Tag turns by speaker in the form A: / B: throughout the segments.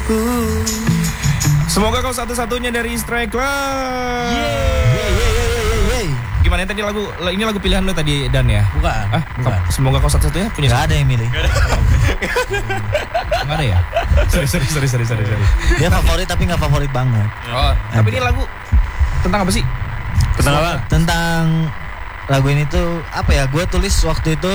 A: Semoga kau satu-satunya dari Stray Club. Gimana tadi lagu? Ini lagu pilihan lo tadi Dan ya?
B: Bukan. Bukan.
A: Semoga kau satu-satunya punya.
C: Gak ada yang milih.
A: Gak ada ya? Sorry.
C: Dia favorit tapi gak favorit banget.
A: Oh, tapi ini lagu tentang apa sih?
D: Tentang apa?
C: Tentang lagu ini tuh apa ya? Gue tulis waktu itu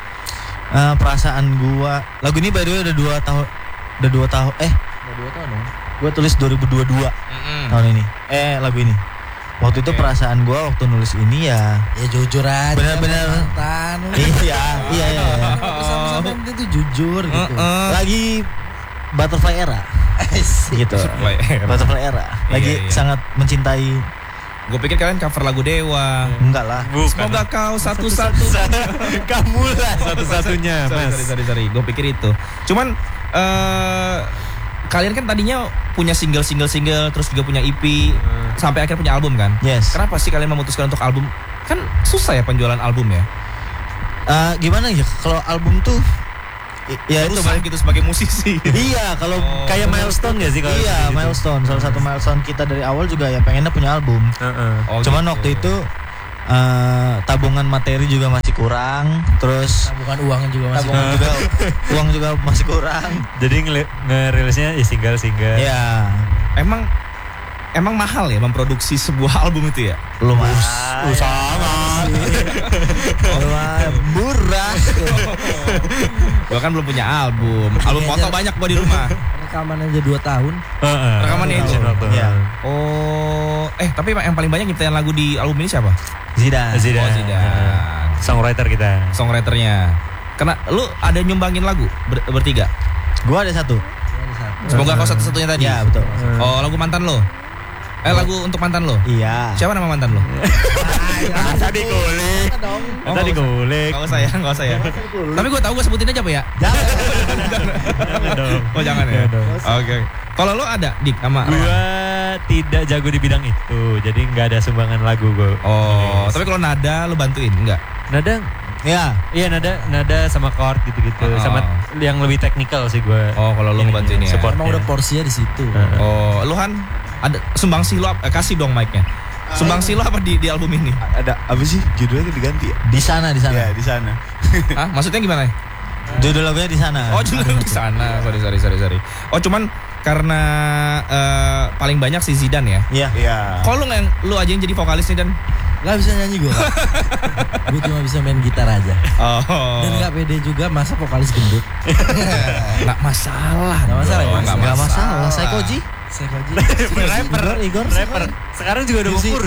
C: perasaan gue. Lagu ini by the way udah 2 tahun. Udah 2 tahun. Udah 2 tahun dong. Gue tulis 2022 tahun ini. Lagu ini. Waktu itu perasaan gue waktu nulis ini ya
B: jujur aja.
C: Benar-benar
B: mantan.
C: Iya.
B: Sama-sama itu jujur gitu.
C: Lagi Butterfly Era. Gitu. Butterfly Era. Lagi sangat mencintai.
A: Gue pikir kalian cover lagu Dewa.
C: Enggak lah.
A: Semoga kau satu-satunya.
D: Kamu lah satu-satunya, Mas.
A: Sorry. Gue pikir itu. Cuman kalian kan tadinya punya single terus juga punya EP sampai akhirnya punya album kan?
C: Yes.
A: Kenapa sih kalian memutuskan untuk album? Kan susah ya penjualan album ya?
C: Gimana ya kalau album tuh ya
A: itu
C: itu
A: gitu sebagai musisi.
C: Iya, kalau
D: kayak milestone gak sih kalau
C: iya,
D: gitu?
C: milestone. Salah satu milestone kita dari awal juga ya pengennya punya album. Cuman
A: gitu.
C: waktu itu tabungan materi juga masih kurang, terus
B: Bukan uang juga masih.
C: uang juga masih kurang.
D: Jadi ngerilisnya ya single.
C: Ya,
A: Emang mahal ya memproduksi sebuah album itu ya?
C: lumayan.
D: Sama.
C: Lumayan murah.
A: Gua kan belum punya album. Album foto banyak gua di rumah.
B: Rekaman aja 2 tahun.
A: Rekamannya aja.
C: Iya.
A: Oh, tapi yang paling banyak nyiptain lagu di album ini siapa?
C: Zidan.
A: Zidan.
D: Songwriter kita.
A: Songwriternya. Karena lu ada nyumbangin lagu bertiga.
C: Gua ada satu.
A: Semoga kau satu-satunya tadi.
C: Iya, betul.
A: Oh, lagu mantan lo. Lagu untuk mantan lo.
C: Iya.
A: Siapa nama mantan lo?
D: Tadi kulik. Tadi kulik.
A: Gak usah ya. Tapi gue tahu, gue sebutin aja apa ya?
D: Jangan dong.
A: Oh jangan ya. Oke. Kalau lo ada Dik sama
D: Gua tidak jago di bidang itu, jadi nggak ada sumbangan lagu gue.
A: Oh, tapi kalau nada lo bantuin enggak?
D: Nada,
C: Iya.
D: iya nada sama chord gitu-gitu, sama yang lebih teknikal sih gue.
A: Oh, kalau lo ngebantuin ya.
D: Support.
B: Emang udah porsinya di situ.
A: Oh, lu Han ada sumbangsi lo kasih dong mic-nya. Sumbangsi lo apa di album ini?
E: Ada apa sih judulnya diganti ya?
C: Di sana.
E: Ya di sana.
A: Hah? Maksudnya gimana?
C: Judul lagunya di sana.
A: Oh, judul di sana. Sorry. Oh, cuman karena paling banyak si Zidan ya.
C: Iya.
E: Iya.
A: Kalau lu aja yang jadi vokalis nih Dan.
B: Gak bisa nyanyi gue. Gue cuma bisa main gitar aja.
A: Oh.
B: Dan gak pede juga masa vokalis gendut.
A: Nggak masalah.
B: Nggak masalah ya?
A: Nggak masalah.
C: Saya Koji. Igor.
D: Rapper. Sekarang juga udah mau kurus.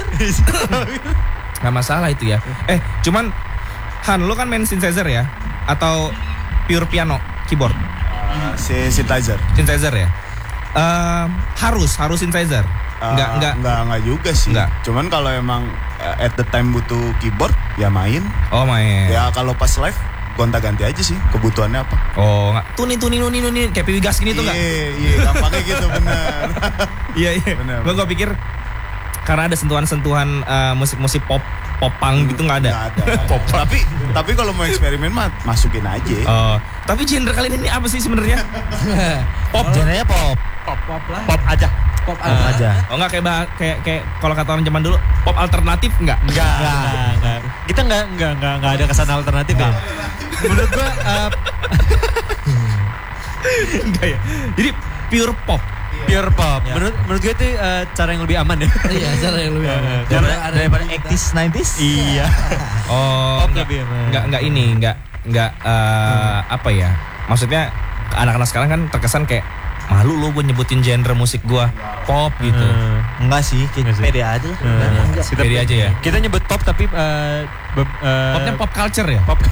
A: Nggak masalah itu ya. Cuman Han, lu kan main synthesizer ya? Atau pure piano, keyboard? Synthesizer ya? Harus synthesizer.
E: Enggak juga sih.
A: Enggak.
E: Cuman kalau emang at the time butuh keyboard ya main.
A: Oh main.
E: Ya kalau pas live gonta-ganti aja sih kebutuhannya apa.
A: Oh nggak. Tuni kayak Piwi Gas gini tuh nggak?
E: Iya gampangnya gitu bener.
A: Iya.
E: Bener.
A: Gue pikir karena ada sentuhan-sentuhan musik-musik pop-punk gitu nggak ada.
E: Nggak ada. tapi kalau mau eksperimen mah masukin aja.
A: Tapi genre kalian ini apa sih sebenarnya?
C: Pop. Genrenya pop.
B: Pop lah.
D: Pop aja.
B: Pop
C: aja.
A: Oh nggak kayak kalau kata orang zaman dulu pop alternatif nggak?
D: Enggak. Kita enggak ada kesan alternatif ya. Menurut gua
A: Enggak ya. Jadi pure pop.
D: Pure pop. Ya. Menurut gue itu cara yang lebih aman ya.
B: Iya, cara yang lebih aman.
C: Daripada 80s, 90s.
D: Iya.
A: Oh,
D: pop lebih aman.
A: Enggak apa ya? Maksudnya anak-anak sekarang kan terkesan kayak malu lo gue nyebutin genre musik gue pop gitu.
C: Enggak sih, pede aja.
A: Pede aja ya.
D: Kita nyebut pop tapi
A: popnya pop culture ya.
D: Pop.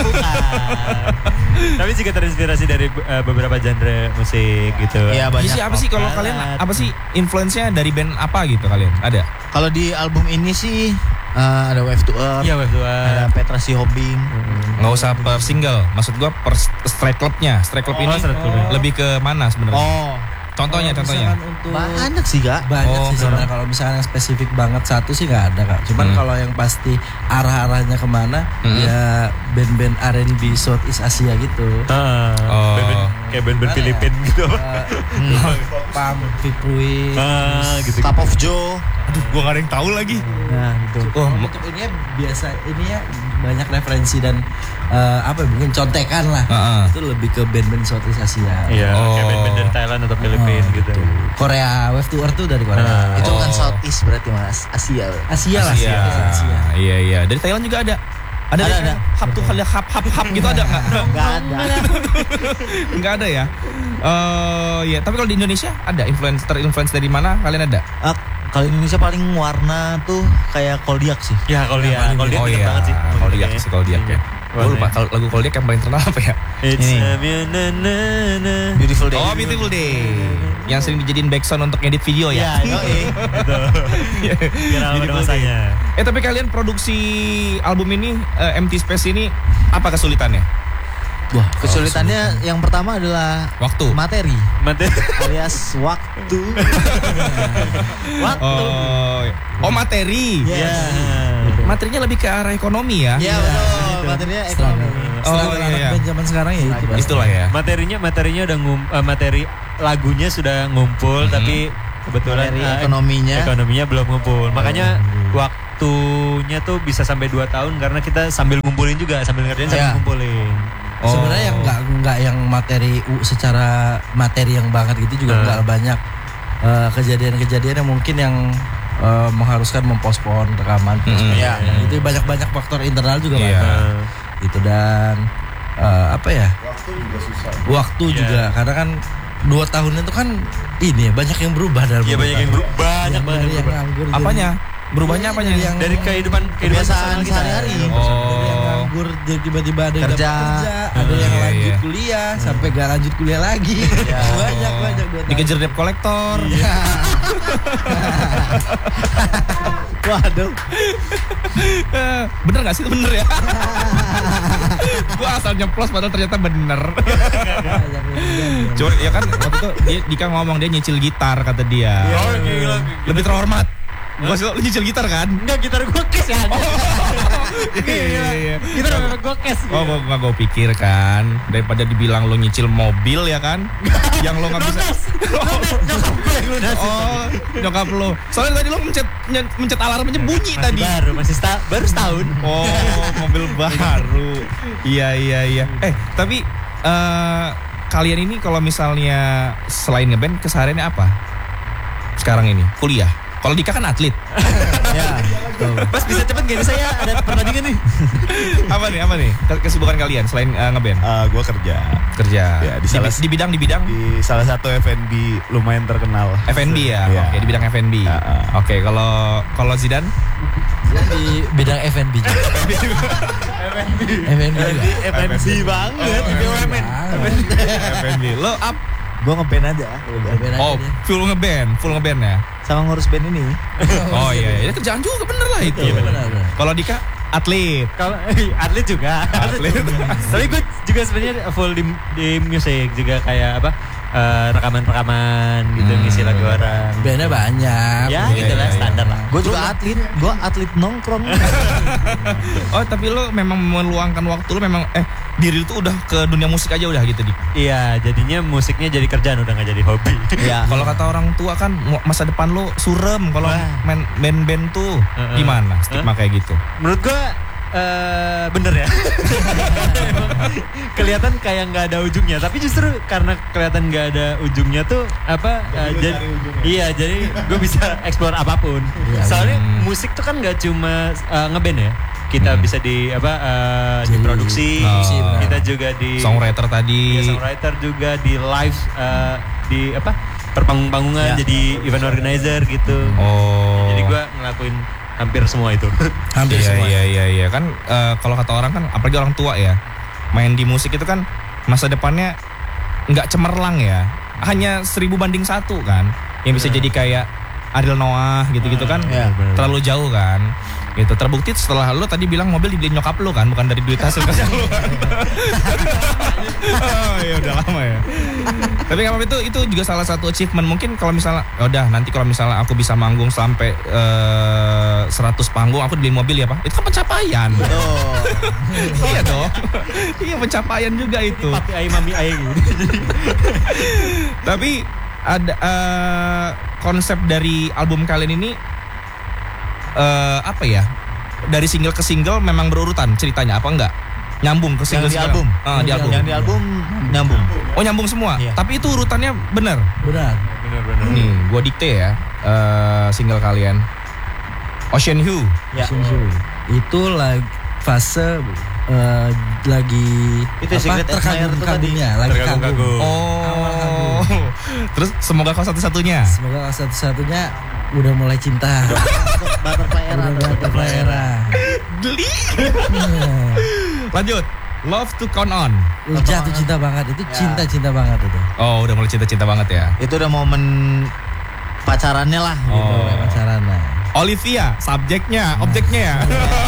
D: Tapi juga terinspirasi dari beberapa genre musik gitu.
C: Iya banyak.
A: Apa sih kalau kalian apa sih influence-nya dari band apa gitu kalian? Ada?
C: Kalau di album ini sih ada Wave to Earth.
D: Iya, Wave to Earth.
C: Ada Petra Sihombing.
A: Nggak usah per single. Maksud gue per Stray Club-nya. Stray Club ini lebih ke mana sebenarnya?
C: Oh,
A: Contohnya.
B: Misalkan untuk
C: Banyak sih Kak.
B: banyak
A: Oh,
B: sih sebenarnya. Kalau misalkan yang spesifik banget satu sih nggak ada Kak. Cuman kalau yang pasti arah-arahnya kemana ya band-band R&B Southeast Asia gitu.
A: Oh.
D: Kayak band-band
B: Gimana ya?
D: Filipin gitu.
B: Pam, Fipruin,
D: Gitu.
E: Cup of Joe.
A: Aduh, gua gak ada yang tahu lagi.
C: Nah, gitu.
B: untuk ini ya biasa ini ya banyak referensi dan apa ya, mungkin contekan lah.
A: Heeh.
B: Itu lebih ke band-band Southeast Asia.
D: Iya,
A: Oh.
D: kayak band-band dari Thailand atau Filipina gitu.
B: Korea, Wave to Earth tuh dari Korea.
C: Itu bukan
A: Oh.
C: Southeast berarti Mas, Asia.
B: Asia lah,
A: Asia.
B: Asia.
A: Iya. Dari Thailand juga ada.
C: Ada.
A: Hap tuh kali hap gitu ada nggak?
C: Enggak ada.
A: Nggak ada ya. Ya. Tapi kalau di Indonesia ada influence dari mana? Kalian ada?
C: Kalau Indonesia paling warna tuh kayak Koldiak sih.
D: Ya, kalau dia
A: Oh
D: denger
A: iya.
D: banget sih.
A: Kalau dia ya. Gue lupa kalau lagu Koldiak yang paling terkenal apa ya?
D: It's
C: Ini.
D: na.
C: Beautiful Day.
A: Oh, Beautiful Day. Yang sering dijadiin backsound untuk edit video ya.
D: Gitu. Viral pada masanya.
A: Tapi kalian produksi album ini Empty Space ini apa kesulitannya?
C: Wah, kesulitannya yang pertama adalah
A: Waktu.
C: materi
D: Mati.
C: alias waktu.
A: Oh, materi.
D: Ya.
A: Materinya lebih ke arah ekonomi ya.
C: Iya betul, materinya ekonomi.
A: Oh, iya.
B: Band zaman sekarang ya itu.
A: Itulah ya.
D: Materinya udah materi lagunya sudah ngumpul tapi kebetulan
C: Materi ekonominya
D: belum ngumpul. Makanya waktunya tuh bisa sampai 2 tahun karena kita sambil ngumpulin juga, sambil ngerjain sambil
C: Iya.
D: ngumpulin.
B: Sebenarnya yang nggak yang materi secara materi yang banget gitu juga nggak banyak kejadian-kejadian yang mungkin yang mengharuskan mempospon rekaman.
C: Iya.
B: Itu banyak faktor internal juga
A: Iya.
B: banyak. Gitu dan apa ya? Waktu
D: Iya.
B: juga karena kan 2 tahun itu kan ini ya banyak yang berubah dalam
D: Iya, banyak yang berubah, banyak banget
B: yang
D: berubah.
B: nganggur
A: Apanya? Berubahnya apanya?
B: yang
D: Dari kehidupan
C: Kebiasaan
D: personal kita.
C: sehari-hari.
B: dari yang
A: Oh.
B: nganggur jadi tiba-tiba ada yang
C: Kerja.
B: dapat kerja, ada yang
A: Iya,
B: lanjut
A: iya.
B: kuliah sampai gak lanjut kuliah lagi. banyak 2 tahun.
A: Dikejar debt collector.
C: Waduh.
A: Bener gak sih? Bener ya? Gue asal nyeplos padahal ternyata bener. Cuma ya kan waktu itu Dika ngomong dia nyicil gitar kata dia.
D: Oh, gila.
A: Lebih terhormat. Gue sih lu nyicil gitar kan?
D: Enggak, gitar gue cash ya.
A: Iya.
D: Gitar gue cash.
A: Oh, gue pikir kan daripada dibilang lo nyicil mobil ya kan, yang lo nggak bisa.
D: Nyokap gue yang lunasin.
A: Oh, nyokap lo. Soalnya tadi lo mencet alarmnya bunyi
D: Masih
A: tadi.
D: baru, baru setahun.
A: Oh, mobil baru. Iya. Tapi kalian ini kalau misalnya selain ngeband kesehariannya apa? Sekarang ini kuliah. Kalau Dika kan atlet.
C: Ya.
D: Mas bisa cepet gak nih, saya ada pertandingan nih.
A: Apa nih? Kesibukan kalian selain ngeband?
E: Gue kerja
A: Kerja.
E: Ya,
A: di
E: di
A: bidang
E: di salah satu F&B lumayan terkenal.
A: F&B ya.
E: Iya.
A: Oke, di bidang F&B. Oke, kalau Zidan
B: Di bidang F&B juga. F&B juga.
D: FNC banget, BUMN.
A: F&B. Lo up?
C: Gue ngeband aja.
B: Beda
A: Oh,
B: aja dia.
A: full ngeband ya.
C: Sama ngurus band ini.
A: Oh iya, ya kerjaan juga bener lah itu.
B: Iya, benar.
A: Kalau Dika atlet.
D: Kalau atlet juga.
A: Atlet.
D: Tapi gue juga sebenarnya full di musik juga kayak apa? Rekaman-rekaman gitu, ngisi lagu orang.
B: Bandnya banyak.
D: Ya,
A: Iya,
D: gitu lah,
A: iya,
D: standar lah.
C: Gue juga atlet. Gue atlet nongkrong.
A: Oh, tapi lo memang meluangkan waktu lo memang diri itu udah ke dunia musik aja udah gitu Dik.
D: Iya, jadinya musiknya jadi kerjaan, udah gak jadi hobi.
C: Iya.
A: Kalau kata orang tua kan masa depan lo surem kalau
D: Wah.
A: main band-band tuh. Gimana stigma kayak gitu?
D: Menurut gue bener ya. Kelihatan kayak nggak ada ujungnya, tapi justru karena kelihatan nggak ada ujungnya tuh apa? Iya, jadi gue bisa explore apapun. Soalnya musik tuh kan nggak cuma ngeband ya. Kita bisa di diproduksi,
A: Oh.
D: kita juga di
A: Songwriter tadi.
D: songwriter juga di live di apa? Perpanggung-panggungan, jadi event organizer gitu.
A: Oh.
D: Jadi gue ngelakuin hampir semua itu.
B: Hampir
A: Iya,
B: semua.
A: Iya kan kalau kata orang kan apalagi orang tua ya, main di musik itu kan masa depannya nggak cemerlang ya, hanya 1000 banding 1 kan, yang bisa jadi kayak Ariel Noah gitu-gitu kan,
C: Iya,
A: terlalu jauh kan. Gitu, terbukti setelah lu tadi bilang mobil dibeliin nyokap lu kan, bukan dari duit hasil kerja lu. Oh ya udah lama ya. Tapi nggak apa-apa, itu juga salah satu achievement. Mungkin kalau misalnya, udah nanti kalau misalnya aku bisa manggung sampai 100 panggung, aku dibeliin mobil ya Pak. Itu kan pencapaian. Iya dong. Iya pencapaian juga itu.
D: Papi ayam mami ayam gitu.
A: Tapi ada konsep dari album kalian ini apa ya? Dari single ke single memang berurutan ceritanya apa enggak? Nyambung ke single
C: Yang di
A: sekarang?
C: album.
A: Di album.
C: Yang di album nyambung.
A: Oh nyambung semua.
C: Iya.
A: Tapi itu urutannya benar.
B: Benar.
D: Benar-benar.
A: Nih, gua dikte ya single kalian. Ocean Hue.
C: Ya.
B: Itu lagi fase lagi
C: Itu Secret Admirer tuh tadi.
B: terkagumnya, lagi kagum.
D: Terkagum-kagum.
A: Oh. Terus semoga kau satu-satunya.
B: Semoga satu-satunya udah mulai cinta.
C: Butterfly Era.
B: Udah butterfly era.
A: Geli. Lanjut. Love to Count On.
B: Jatuh cinta banget, itu cinta-cinta banget itu.
A: Oh, udah mulai cinta-cinta banget ya.
C: Itu udah momen pacarannya lah.
A: Oh.
B: Pacarannya.
A: Olivia, subjeknya, objeknya ya.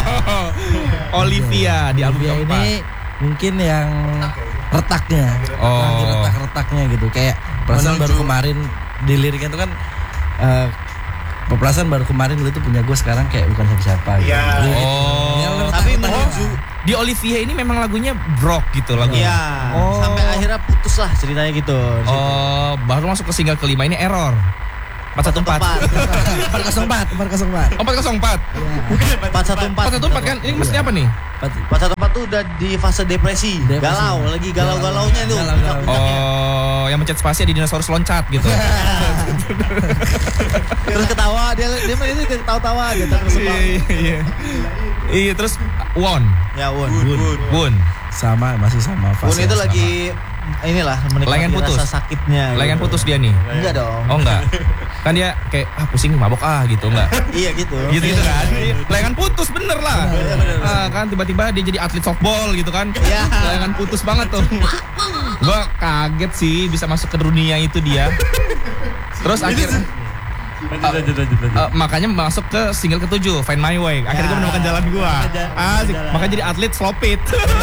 A: Olivia di album
B: Olivia
A: keempat.
B: ini mungkin yang retaknya,
A: Oh.
B: lagi retak-retaknya gitu. Kayak perasaan baru kemarin di liriknya itu kan perasaan baru kemarin lu tuh punya gue, sekarang kayak bukan siapa-siapa gitu.
E: Iya.
B: Lirik itu.
A: Oh.
B: Ya, lu
C: Tapi
B: retak-retak
C: menuju
A: Di Olivia ini memang lagunya rock gitu lagunya.
C: Iya.
A: Oh.
C: Sampai akhirnya putus lah ceritanya gitu.
A: Oh, baru masuk ke single kelima ini Error. 414.
B: 404.
A: 404.
D: Bukan
C: 414.
A: 414 kan? Ini maksudnya apa nih?
C: 414 tuh udah di fase depresi. Galau, lagi galau-galaunya tuh.
B: Galau-galau.
A: Oh, yang mencet spasi di dinosaurus loncat gitu.
C: Terus ketawa, dia mah itu ketawa-tawa aja terus.
A: Iya. Iya, terus Won.
C: Ya,
A: Won.
B: Masih sama
C: Bun
B: fase.
C: itu
B: yang
C: lagi inilah menikmati
A: Lengan putus.
C: rasa sakitnya.
A: Lengan putus dia nih.
C: Enggak dong.
A: Oh enggak. Kan dia kayak pusing mabok gitu enggak.
C: Iya gitu.
A: Gitu kan. Lengan putus bener lah. Kan tiba-tiba dia jadi atlet softball gitu kan.
C: Iya.
A: Lengan putus banget tuh. Gua kaget sih bisa masuk ke dunia itu dia. Terus akhirnya
D: Lanjut.
A: makanya masuk ke single ke-7 Find My Way. Akhirnya gue menemukan jalan gua. Asik. Makanya jadi atlet slow pit.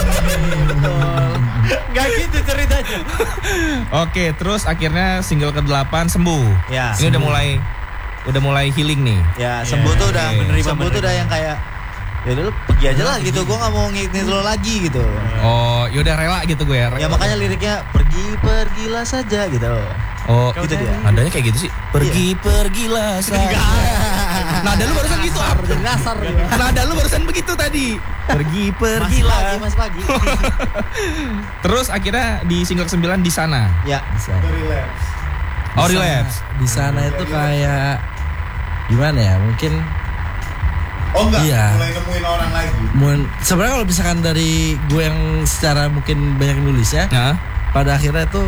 D: Gak gitu ceritanya.
A: Oke, terus akhirnya single ke-8 Sembuh.
C: Ya.
A: Ini udah mulai healing nih.
C: Ya, sembuh tuh udah
A: Oke.
C: sembuh tuh udah yang kayak ya udah lu pergi aja lah gitu. Gua enggak mau ngikutin lo lagi gitu.
A: Oh, yaudah rela gitu gue ya.
C: Ya makanya liriknya pergilah saja gitu.
A: Oh,
C: Gitu dia.
A: nadanya kayak gitu sih. Pergilah saja. Nada lu barusan gitu.
C: Jadi dasar gitu.
A: Nada lu barusan begitu tadi.
C: Masih
A: Pergilah.
C: pagi.
A: Terus akhirnya di single ke-9 Di Sana.
C: Ya.
B: Bisa.
A: Oh, Relapse.
B: Di sana itu kayak gimana ya? Mungkin
E: Oh enggak,
B: Iya.
E: mulai nemuin orang lagi.
B: sebenarnya kalau misalkan dari gue yang secara mungkin banyak nulis ya,
A: Nah,
B: pada akhirnya tuh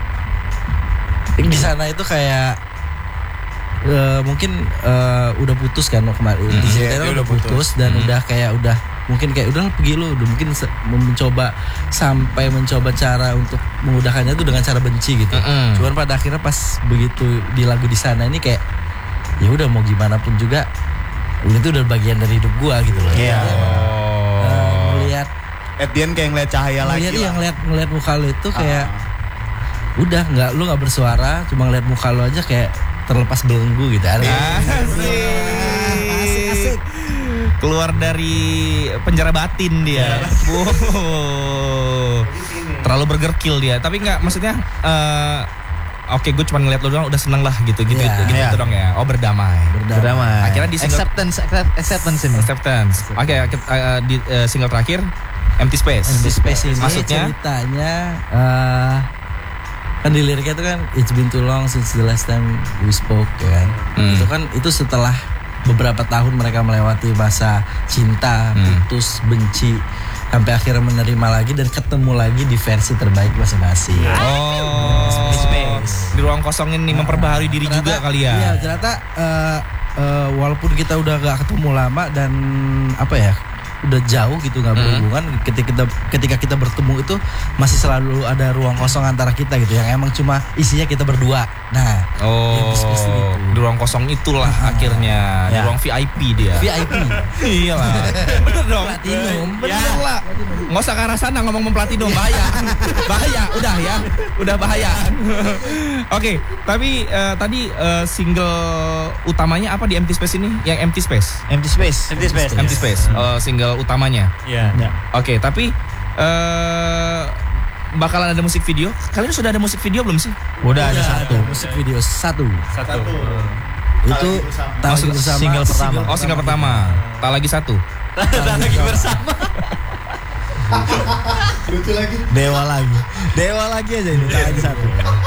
B: di sana itu kayak mungkin udah putus kan kemarin. Di
E: Iya,
B: sana
E: dia
B: udah
E: udah
B: putus dan udah mungkin kayak udah pergi lu, udah mungkin mencoba cara untuk memudahkannya itu dengan cara benci gitu. Cuman pada akhirnya pas begitu di lagu Di Sana ini kayak ya udah mau gimana pun juga itu udah bagian dari hidup gua gitu loh.
C: Iya.
B: Melihat
E: At the end kayak ngeliat cahaya lagi
B: ngelihat
E: lah.
B: ngelihat muka lu itu kayak udah lu nggak bersuara, cuma ngeliat muka lu aja kayak terlepas belenggu gitu.
A: asik. Keluar dari penjara batin dia. Wow. Terlalu bergerkil dia. Tapi enggak, maksudnya oke, gue cuma ngeliat lo doang udah seneng lah gitu
C: Iya.
A: dong ya. Oh, berdamai.
C: Berdamai.
A: Akhirnya di single-
C: acceptance ini.
A: Acceptance. Oke, di single terakhir Empty Space.
B: Di space ini
A: Maksudnya?
B: ceritanya kan di liriknya itu kan it's been too long since the last time we spoke ya kan. Itu setelah beberapa tahun mereka melewati masa cinta, putus, benci, sampai akhirnya menerima lagi dan ketemu lagi di versi terbaik masing-masing.
A: Oh,
C: Space.
A: di ruang kosong ini memperbaharui diri juga kali ya.
B: Iya, ternyata walaupun kita udah gak ketemu lama dan apa ya, udah jauh gitu nggak berhubungan, ketika kita bertemu itu masih selalu ada ruang kosong antara kita gitu yang emang cuma isinya kita berdua. Nah,
A: di ruang kosong itulah akhirnya di ruang VIP dia.
B: VIP.
A: Iyalah. Bener dong.
B: Platinum.
A: Bener lah. Nggak usah ke arah sana ngomong platinum, bahaya. Bahaya, udah ya. Udah bahaya. Oke, tapi tadi single utamanya apa di Empty Space ini? Yang Empty Space. Empty Space. Single utamanya.
D: Iya.
A: Oke, tapi bakalan ada musik video. Kalian sudah ada musik video belum sih?
C: Udah ada satu.
B: Musik video satu.
C: Itu
B: Tak Lagi Bersama.
C: Single pertama.
A: Oh, single pertama. Tak lagi satu.
D: Tak Lagi Bersama.
E: Lucu lagi.
C: Dewa lagi aja ini. Tak lagi satu.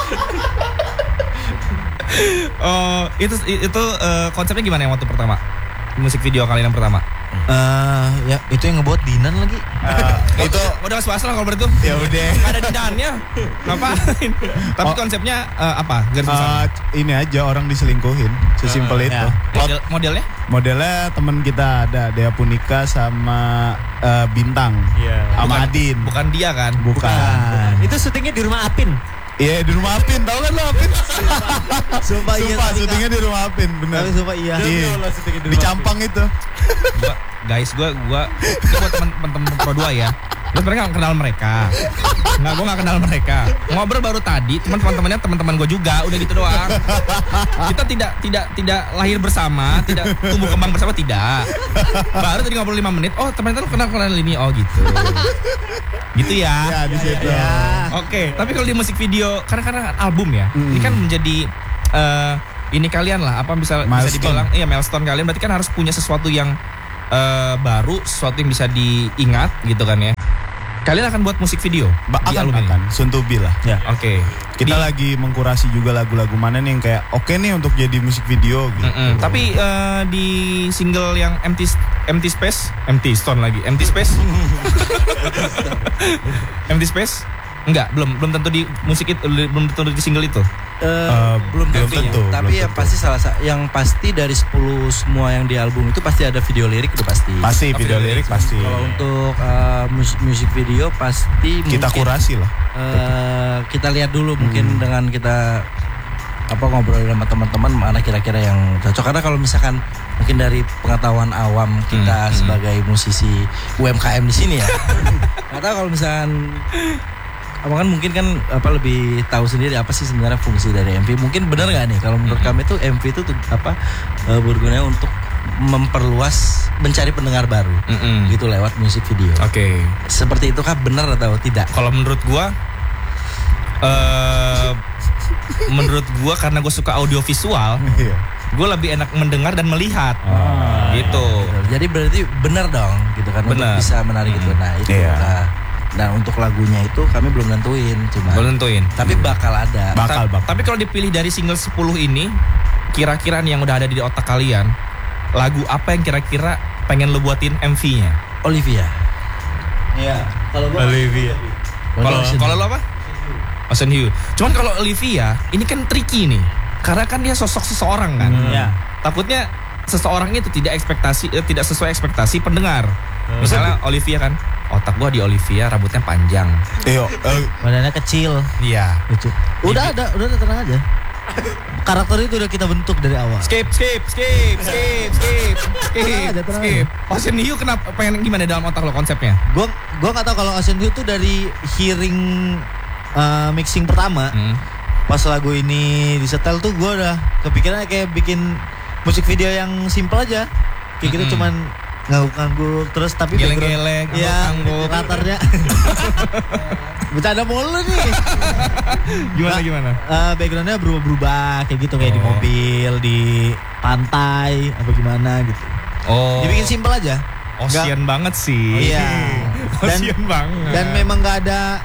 A: Oh, itu konsepnya gimana yang waktu pertama? Musik video kalian yang pertama?
C: Ya itu yang ngebuat Dinan lagi.
A: Itu udah swasta lah kalau begitu.
E: Ya udah.
A: Nggak ada Dinannya. Ngapain? Tapi konsepnya apa? Garis besar.
E: Ini aja orang diselingkuhin, sesimpel itu.
A: Modelnya?
E: Modelnya teman kita ada Dea Punika sama Bintang, sama Adin.
A: Bukan dia kan?
E: Bukan.
D: Itu syutingnya di rumah Apin.
E: Iya, di rumah Apin, tahu kan lo Apin?
C: Sumpah iya.
E: Syutingnya di rumah Apin, bener.
C: Tapi sumpah iya.
E: Iya. Di Campang itu.
A: Gue buat teman-teman Pro 2 ya. Terus mereka nggak kenal mereka. Gue nggak kenal mereka. Ngobrol baru tadi, teman-teman gue juga, udah gitu doang. Kita tidak lahir bersama, tidak tumbuh kembang bersama, tidak. Baru tadi ngobrol 5 menit. Oh, ternyata lu kenal ini. Oh gitu. Gitu ya.
E: Ya di situ.
A: Oke, tapi kalau di musik video, karena album ya, ini kan menjadi ini kalian lah, apa bisa dibilang, iya milestone kalian. Berarti kan harus punya sesuatu yang baru, sesuatu yang bisa diingat gitu kan ya. Kalian akan buat musik video di album ini?
E: Akan, soon to be lah.
C: Ya.
A: Oke.
E: Kita lagi mengkurasi juga lagu-lagu mana nih yang kayak oke nih untuk jadi musik video gitu.
A: Tapi di single yang Empty Space Empty Space enggak, belum tentu di musik itu, belum tentu di single itu.
B: Belum tentu. Tapi yang pasti yang pasti dari 10 semua yang di album itu pasti ada video lirik, itu pasti.
E: Pasti video lirik pasti.
B: Kalau untuk musik video pasti
E: kita
B: mungkin,
E: kurasi lah.
B: Kita lihat dulu mungkin dengan kita ngobrol sama teman-teman mana kira-kira yang cocok. Karena kalau misalkan mungkin dari pengetahuan awam kita sebagai musisi UMKM di sini ya. Nggak tahu kalau misalkan kan mungkin kan lebih tahu sendiri apa sih sebenarnya fungsi dari MV. Mungkin benar nggak nih kalau menurut kami itu MV itu berguna untuk memperluas, mencari pendengar baru gitu lewat musik video.
A: Oke.
B: Seperti itu kah, benar atau tidak?
A: Kalau menurut gua karena gue suka audio visual, gue lebih enak mendengar dan melihat gitu.
B: Jadi berarti benar dong gitu kan, untuk bisa menarik itu. Nah itu dan untuk lagunya itu kami belum nentuin, tapi bakal ada.
E: Bakal.
A: Tapi kalau dipilih dari single 10 ini, kira-kira nih yang udah ada di otak kalian, lagu apa yang kira-kira pengen lo buatin MV-nya?
B: Olivia.
C: Iya. Kalau gua
E: Olivia.
A: Kalau lo apa? Ocean Hue. Cuman kalau Olivia ini kan tricky nih, karena kan dia sosok seseorang kan. Takutnya seseorang itu tidak sesuai ekspektasi pendengar. Misalnya Olivia kan, otak gua di Olivia rambutnya panjang.
C: badannya kecil.
A: Iya.
C: Lucu. Udah tenang aja. Karakter itu udah kita bentuk dari awal.
A: Skip. Ocean Hue kenapa pengen gimana dalam otak lo konsepnya?
C: Gua nggak tahu kalau Ocean Hue tuh dari hearing mixing pertama. Pas lagu ini disetel tuh gue udah kepikiran kayak bikin musik video yang simple aja. Kayak gitu cuman ngangguk terus tapi
A: geleng-geleng,
C: ngangguk latarnya. Bercanda mulu nih.
A: Gimana?
C: Backgroundnya berubah kayak gitu, kayak di mobil, di pantai, apa gimana gitu. Dibikin simple aja.
A: Ocean banget sih.
C: Iya.
A: Ocean banget.
C: Dan memang nggak ada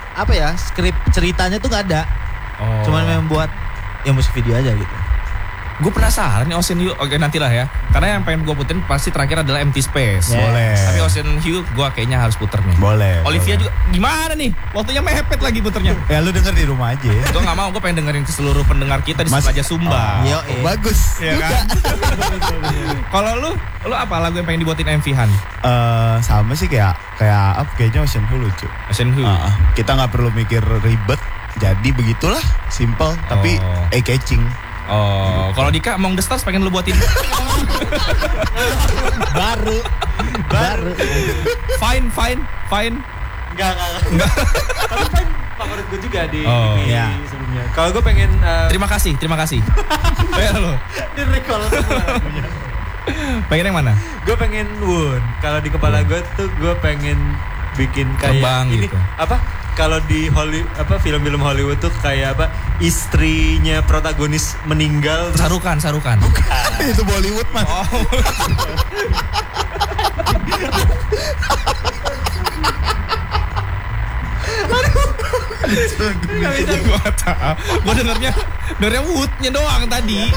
C: skrip ceritanya tuh nggak ada. Cuman memang buat musik video aja gitu.
A: Gue penasaran nih Ocean Hue. Oke nantilah ya. Karena yang pengen gue puterin pasti terakhir adalah Empty Space.
E: Boleh.
A: Tapi Ocean Hue gue kayaknya harus puter nih.
E: Boleh.
A: Olivia
E: boleh.
A: juga gimana nih? Waktunya mepet lagi puternya.
E: Ya lu denger di rumah aja.
A: Gue nggak mau. Gue pengen dengerin ke seluruh pendengar kita di Raja Sumba.
C: Yo,
E: Bagus.
A: Iya kan? Kalau lu apa lagu yang pengen dibuatin MV Han?
E: Sama sih kayak apa? Kayaknya Ocean Hue lucu.
A: Ocean Hue.
E: Kita nggak perlu mikir ribet. Jadi begitulah, simple tapi eye-catching.
A: Oh, kalau Dika Among the Stars pengen lu buatin
C: baru.
A: Fine.
D: Enggak. Tapi Fine favorit gue juga di
C: iya.
D: sebelumnya. Kalau gue pengen
A: Terima kasih. Kayak lo.
D: di recall semua.
A: Pengen yang mana?
D: Gue pengen Woon. Kalau di kepala gue tuh gue pengen bikin kayak
A: Terbang
D: ini
A: gitu.
D: apa? Kalau di film-film Hollywood tuh kayak apa? Istrinya protagonis meninggal.
A: Sarukan.
E: Itu Bollywood mas.
A: Oh. Gue dengernya woodnya doang tadi.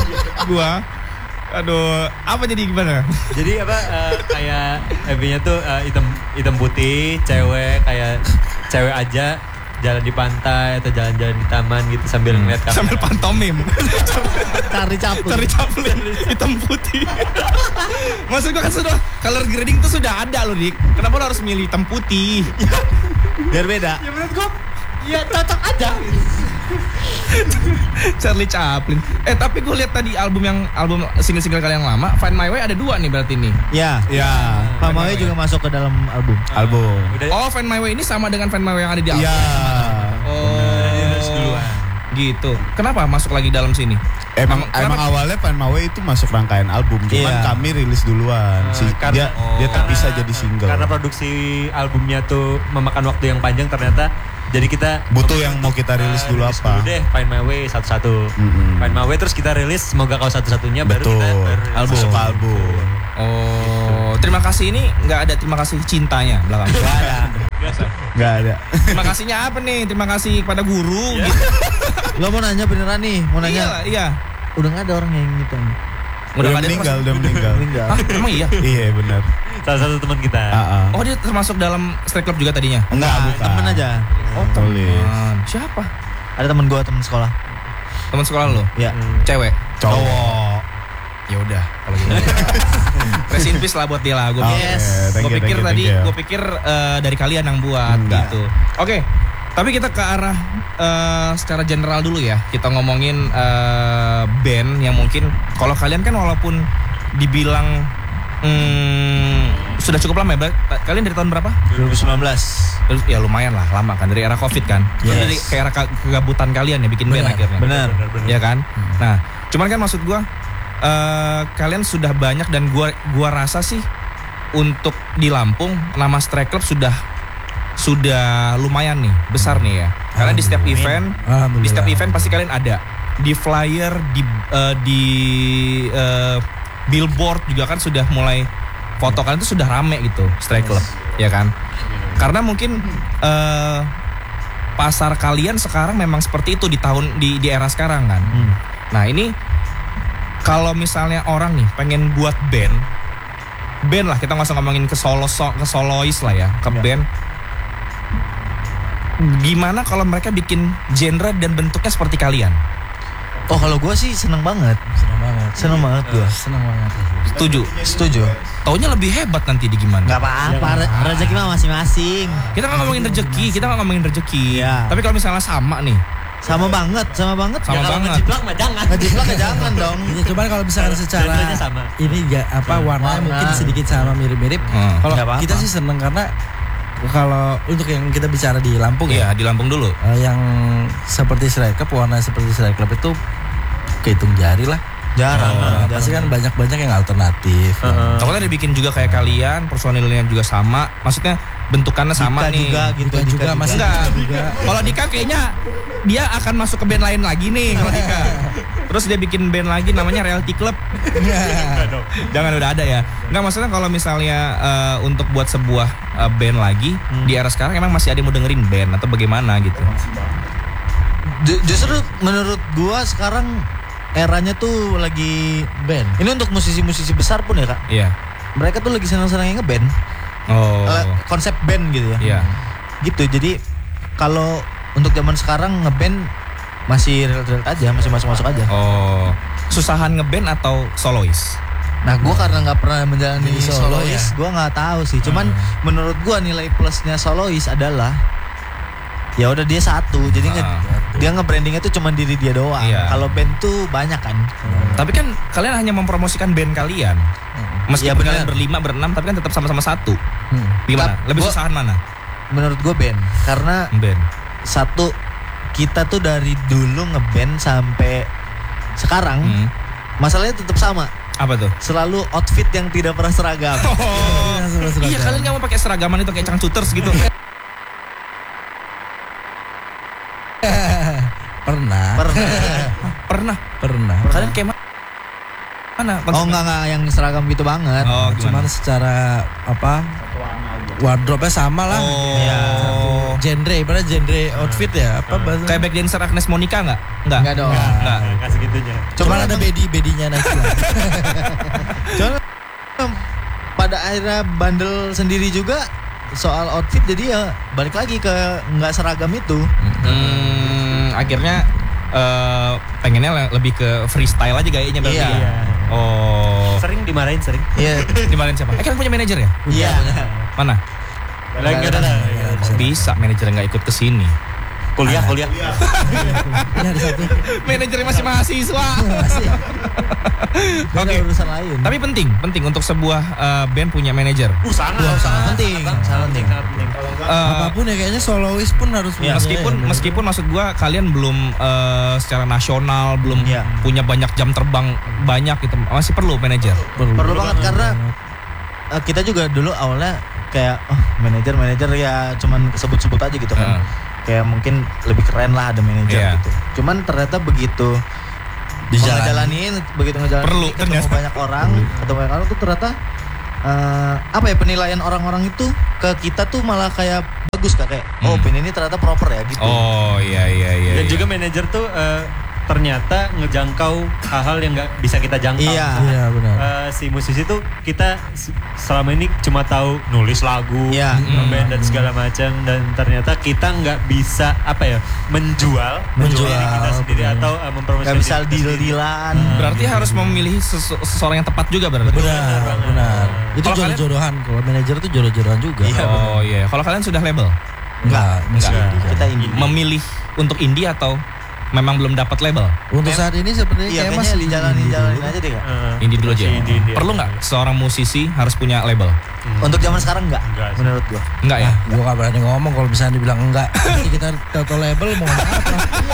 A: Aduh, apa jadi gimana?
D: Jadi apa kayak MV-nya tuh hitam putih, cewek aja jalan di pantai atau jalan-jalan di taman gitu sambil ngeliat kamera.
A: Sambil pantomim.
C: Cari
A: Chaplin hitam putih. Maksud gue kan sudah color grading tuh sudah ada loh Dik. Kenapa lo harus milih hitam putih?
C: Biar beda.
D: Ya menurut gue ya cocok aja gitu.
A: Charlie Chaplin. Tapi gue lihat tadi album single-single kalian yang lama, Find My Way ada 2 nih berarti nih.
C: Ya. Pamawai juga masuk ke dalam album.
A: Oh, Find My Way ini sama dengan Find My Way yang ada di album.
E: Iya.
A: Oh. Gitu. Kenapa masuk lagi dalam sini?
E: Emang awalnya Find My Way itu masuk rangkaian album, cuman kami rilis duluan. Dia terpisah jadi single.
D: Karena produksi albumnya tuh memakan waktu yang panjang ternyata. Jadi kita
E: butuh yang mau kita rilis dulu
D: rilis
E: apa?
D: Dulu deh Find My Way satu-satu. Find My Way terus kita rilis Semoga Kau Satu-Satunya.
E: Betul.
D: Baru kita
E: Masuk album.
A: Oh, terima kasih ini nggak ada terima kasih cintanya belakang.
C: Gak ada.
D: biasa.
E: Nggak ada.
A: Terima kasihnya apa nih? Terima kasih kepada guru. Gitu.
C: Lo mau nanya beneran nih? Mau nanya?
A: Iya.
C: Udah gak ada orang yang gitu.
E: Udah meninggal.
A: Hah, emang iya?
E: Iya benar.
D: Salah satu teman kita.
A: Oh, dia termasuk dalam Stray Club juga tadinya?
E: Enggak, bukan.
C: Temen aja.
A: Oh, teman. Siapa?
C: Ada temen gue, temen sekolah.
A: Teman sekolah lo?
C: Ya.
A: Cewek?
E: Cowok.
A: Ya udah kalau gitu. Rest in peace lah buat dia lah. Gue pikir dari kalian yang buat gitu. Oke. Tapi kita ke arah secara general dulu ya. Kita ngomongin band yang mungkin kalau kalian kan walaupun dibilang sudah cukup lama ya. Kalian dari tahun berapa?
C: 2019.
A: Ya lumayan lah, lama kan dari era Covid kan.
C: Yes.
A: Dari ke era kegabutan kalian ya bikin band akhirnya.
C: Benar.
A: Ya kan? Nah, cuman kan maksud gua kalian sudah banyak dan gua rasa sih untuk di Lampung nama Stray Club sudah lumayan nih, besar nih ya. Karena di setiap event pasti kalian ada. Di flyer, di billboard juga kan sudah mulai foto kalian itu sudah rame gitu, Stray Club, ya kan? Karena mungkin pasar kalian sekarang memang seperti itu di era sekarang kan. Nah, ini kalau misalnya orang nih pengen buat band lah, kita nggak usah ngomongin ke solois lah ya, ke band. Gimana kalau mereka bikin genre dan bentuknya seperti kalian?
C: Oh, kalau gue sih seneng banget gue.
A: Setuju. Taunya lebih hebat nanti di gimana?
C: Gak apa-apa, rezeki mah masing-masing.
A: Kita nggak ngomongin rezeki,
C: Ya.
A: Tapi kalau misalnya sama nih,
C: Sama banget.
A: Sama banget.
D: Ngejiplak mah jangan.
C: Ngejiplak ya jangan dong.
B: Ya, cuman kalau misalkan secara
D: sama.
B: ini warnanya mungkin sedikit sama mirip-mirip. Kalau kita sih seneng karena kalau untuk yang kita bicara di Lampung
A: ya di Lampung dulu.
B: Yang seperti Stray Club, warna seperti Stray Club itu kehitung jari lah.
C: Jarang.
B: Pasti kan banyak yang alternatif.
A: Kalau kan dibikin juga kayak kalian, personilnya juga sama. Maksudnya bentukannya sama
C: Dika
A: nih.
C: Dika juga
B: masih
A: enggak. Kalau Dika kayaknya dia akan masuk ke band lain lagi nih kalau Dika. Terus dia bikin band lagi namanya Reality Club. Jangan, udah ada ya. Enggak, maksudnya kalau misalnya untuk buat sebuah band lagi di era sekarang emang masih ada yang mau dengerin band atau bagaimana gitu.
C: Justru menurut gua sekarang eranya tuh lagi
B: band.
C: Ini untuk musisi-musisi besar pun ya Kak.
A: Iya.
C: Mereka tuh lagi senang-senangnya ngeband.
A: Oh.
C: Konsep band gitu ya.
A: Iya.
C: Gitu. Jadi kalau untuk zaman sekarang ngeband masih real aja, masih masuk aja.
A: Oh. Susahan ngeband atau solois?
C: Nah, gue karena nggak pernah menjalani
B: Jadi solo
C: solois,
B: ya?
C: gue nggak tahu sih. Cuman menurut gue nilai plusnya solois adalah ya udah dia satu, jadi dia nge-brandingnya tuh cuma diri dia doang.
A: Iya.
C: Kalau band tuh banyak kan.
A: Tapi kan kalian hanya mempromosikan band kalian. Meskipun
C: Iya, benar.
A: kalian berlima, berenam, tapi kan tetap sama-sama satu. Gimana? Lebih susahan mana?
C: Menurut gue band, karena
A: Band.
C: satu kita tuh dari dulu ngeband sampai sekarang masalahnya tetap sama.
A: Apa tuh?
C: Selalu outfit yang tidak pernah seragam.
A: Oh. Iya, kalian nggak mau pakai seragaman itu kayak cangcuters gitu.
B: Pernah.
A: Pernah. Kalian kayak mana?
C: Oh enggak yang seragam gitu banget.
A: Oh,
B: Cuman
A: gimana?
B: secara apa? Wardrobe-nya sama lah.
A: Oh.
B: Genre, ibarat genre outfit ya. Apa bahasa?
A: Kayak back dancer Agnes Monica nggak? Nggak.
C: Enggak dong.
A: Nggak.
D: Nggak segitunya.
B: Cuman ada bedi-bedinya nanti.
C: Cuman pada akhirnya bandel sendiri juga soal outfit, jadi ya balik lagi ke nggak seragam itu.
A: Akhirnya pengennya lebih ke freestyle aja gayanya berarti.
C: Iya.
A: Ya? Oh.
D: Sering dimarahin sering.
C: Iya.
A: Dimarahin siapa? Kalian punya manajer ya?
C: Iya.
A: Mana?
D: Lagi nggak ada.
A: Bisa manajernya nggak ikut ke sini.
D: Kuliah.
B: Ini ada satu.
A: Manajernya masih mahasiswa.
C: Oke. Urusan lain.
A: Tapi penting untuk sebuah band punya manajer.
C: Sangat penting.
B: Apapun ya kayaknya solois pun harus punya.
A: Meskipun maksud gua kalian belum secara nasional belum
C: Iya.
A: punya banyak jam terbang banyak gitu, masih perlu manajer.
C: Perlu banget karena kita juga dulu awalnya kayak manajer ya cuman sebut-sebut aja gitu kan. Kayak mungkin lebih keren lah ada manajer
A: Iya.
C: gitu. Cuman ternyata begitu ngejalanin
A: Perlu,
C: ketemu
A: ternyata.
C: banyak orang, tuh ternyata penilaian orang-orang itu ke kita tuh malah kayak bagus kayak band ini ternyata proper ya gitu.
A: Oh iya.
D: Dan juga manajer tuh ternyata ngejangkau hal-hal yang nggak bisa kita jangkau.
C: Iya.
B: benar.
D: Si musisi tuh kita selama ini cuma tahu nulis lagu,
C: Iya.
D: ngeband dan segala macam, dan ternyata kita nggak bisa menjual diri kita sendiri atau mempromosikan
C: Gak bisa
D: diri kita sendiri.
C: deal-dealan.
A: Berarti harus memilih seseorang yang tepat juga berarti.
B: Benar. Itu
A: Kalau kalian-
B: jodoh-jodohan. Kalau manajer itu jodoh-jodohan juga.
A: Oh iya. Kalau kalian sudah label,
B: Enggak.
C: Kita indie.
A: memilih untuk indie atau memang belum dapat label?
B: Untuk saat ini sepertinya
C: Iya,
B: kayak
C: kayaknya
B: masih
C: dijalanin aja deh Kak.
A: Indie dulu aja.
D: Indie.
A: Perlu nggak seorang musisi harus punya label?
C: Untuk zaman sekarang enggak menurut gua.
A: Enggak ya?
B: Gue gak berani ngomong kalau misalnya dibilang enggak. Nanti kita tato label mau ngomong apa?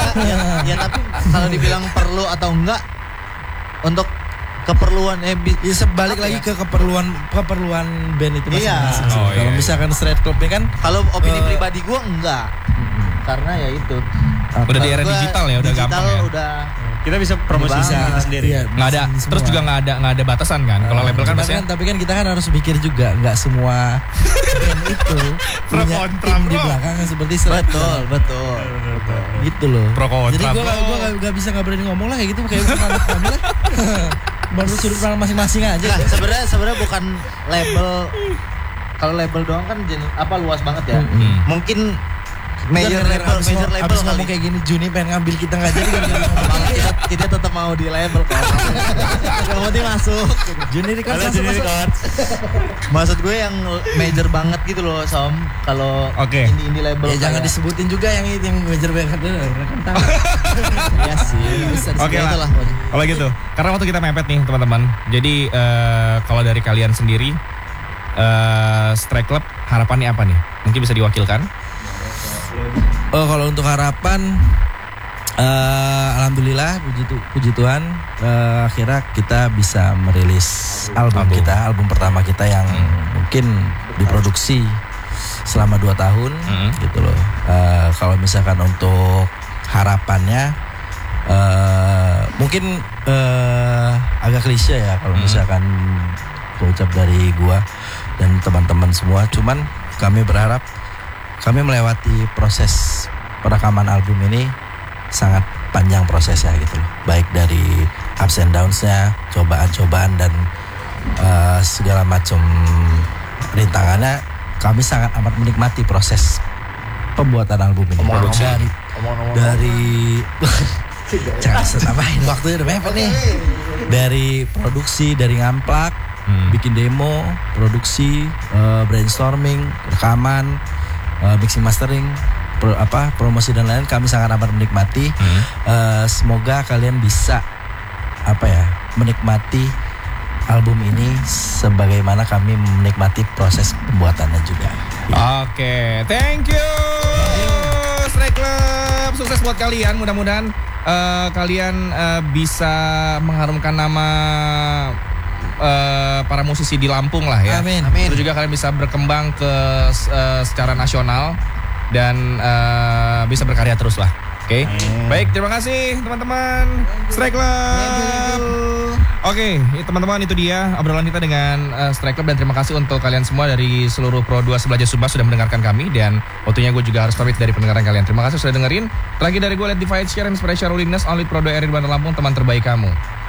C: Ya tapi kalau dibilang perlu atau enggak untuk keperluan
B: Ya sebalik lagi ke keperluan band itu masing-masing.
C: Iya.
A: Oh,
B: Kalau
A: iya.
B: misalkan straight club ini kan
C: kalau opini pribadi gua enggak. Karena ya itu.
A: Udah di era
C: Gua
A: digital ya, udah gampang ya.
C: Udah
D: Kita bisa promosi
C: Bisa.
D: kita sendiri.
B: Iya,
A: Nggak ada.
B: semua.
A: Terus juga nggak ada batasan kan? Kalau label kan biasanya.
B: tapi kan kita kan harus pikir juga nggak semua band itu
A: Pro
B: punya
A: kontra,
B: tim di
A: bro.
B: belakang yang seperti straight club.
C: betul.
B: Gitu loh.
A: Pro kontra,
B: Jadi gue
A: bro.
B: gak bisa nggak berani ngomong lah kayak gitu kayak menurut kami lah. Menurut sudut pandang masing-masing aja.
C: Nah, sebenarnya bukan label. Kalau label doang kan luas banget ya. Mungkin major label
B: Abis ngomong
C: kali.
B: kayak gini Juni pengen ngambil kita nggak jadi
C: Malah kita tetap mau di label kok. Yang penting masuk.
B: Juni record
D: Halo, Juni Record.
C: Maksud gue yang major banget gitu loh, Som. Kalau
A: Oke.
C: indie label
B: Ya jangan
C: kayak-
B: disebutin juga yang itu yang major banget kan tahu.
C: Iya sih.
A: Oke
C: Ya
A: lah.
C: itulah.
A: Kalau gitu, karena waktu kita mepet nih teman-teman. Jadi kalau dari kalian sendiri, Strike Club harapannya apa nih? Mungkin bisa diwakilkan?
B: Oh kalau untuk harapan, alhamdulillah puji Tuhan, akhirnya kita bisa merilis album pertama kita yang mungkin diproduksi selama 2 tahun, gitu loh. Kalau misalkan untuk harapannya, mungkin agak klise ya kalau misalkan ucap dari gua dan teman-teman semua. Cuman kami berharap kami melewati proses perekaman album ini sangat panjang prosesnya gitu loh. Baik dari ups and downs-nya, cobaan-cobaan dan segala macam rintangannya. Kami sangat amat menikmati proses pembuatan album ini. Dari jangan tambahin waktunya udah mepet nih. Dari produksi, dari ngamplak, bikin demo, produksi, brainstorming, rekaman, mixing mastering, promosi dan lain-lain, kami sangat amat menikmati. Semoga kalian bisa menikmati album ini sebagaimana kami menikmati proses pembuatannya juga.
A: Oke, thank you. Stray Club, sukses buat kalian. Mudah-mudahan kalian bisa mengharumkan nama para musisi di Lampung lah ya.
B: Amin.
A: Terus juga kalian bisa berkembang ke secara nasional dan bisa berkarya terus lah. Oke. Baik, terima kasih teman-teman Stray Club. Oke, teman-teman, itu dia obrolan kita dengan Stray Club, dan terima kasih untuk kalian semua dari seluruh Pro 2 Sebelaja Sumba sudah mendengarkan kami, dan waktunya gue juga harus pamit dari pendengaran kalian. Terima kasih sudah dengerin. Lagi dari gue, Let Divide Share Inspiration Willingness Only Pro 2 RRI Bandar Lampung, teman terbaik kamu.